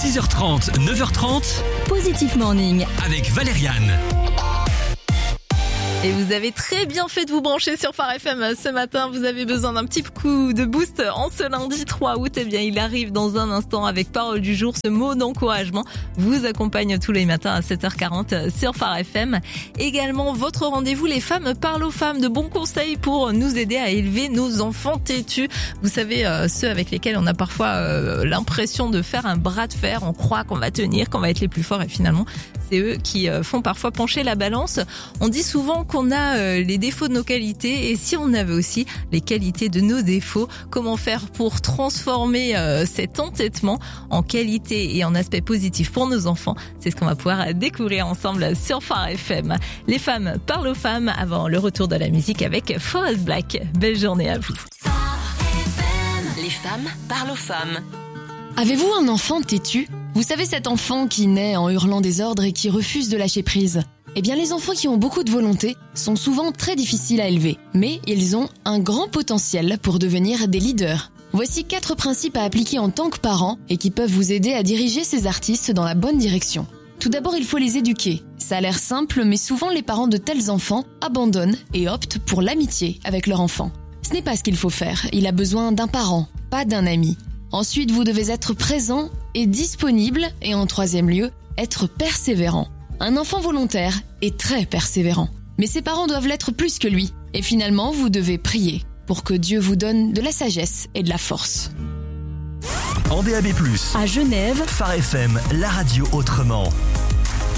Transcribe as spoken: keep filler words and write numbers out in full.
six heures trente, neuf heures trente, Positif Morning. avec Valériane. Et vous avez très bien fait de vous brancher sur Phare F M ce matin. Vous avez besoin d'un petit coup de boost en ce lundi trois août. Eh bien, il arrive dans un instant avec Parole du jour. Ce mot d'encouragement vous accompagne tous les matins à sept heures quarante sur Phare F M. Également, votre rendez-vous, les femmes parlent aux femmes, de bons conseils pour nous aider à élever nos enfants têtus. Vous savez, euh, ceux avec lesquels on a parfois euh, l'impression de faire un bras de fer. On croit qu'on va tenir, qu'on va être les plus forts et finalement, c'est eux qui euh, font parfois pencher la balance. On dit souvent qu'on a euh, les défauts de nos qualités, et si on avait aussi les qualités de nos défauts, comment faire pour transformer euh, cet entêtement en qualité et en aspect positif pour nos enfants? C'est ce qu'on va pouvoir découvrir ensemble sur Phare F M. Les femmes parlent aux femmes avant le retour de la musique avec Forest Black. Belle journée à vous. Les femmes parlent aux femmes. Avez-vous un enfant têtu ? Vous savez, cet enfant qui naît en hurlant des ordres et qui refuse de lâcher prise. Eh bien, les enfants qui ont beaucoup de volonté sont souvent très difficiles à élever, mais ils ont un grand potentiel pour devenir des leaders. Voici quatre principes à appliquer en tant que parent et qui peuvent vous aider à diriger ces artistes dans la bonne direction. Tout d'abord, il faut les éduquer. Ça a l'air simple, mais souvent les parents de tels enfants abandonnent et optent pour l'amitié avec leur enfant. Ce n'est pas ce qu'il faut faire, il a besoin d'un parent, pas d'un ami. Ensuite, vous devez être présent et disponible, et en troisième lieu, être persévérant. Un enfant volontaire est très persévérant, mais ses parents doivent l'être plus que lui. Et finalement, vous devez prier pour que Dieu vous donne de la sagesse et de la force. En D A B plus, À Genève, Phare F M, la radio autrement.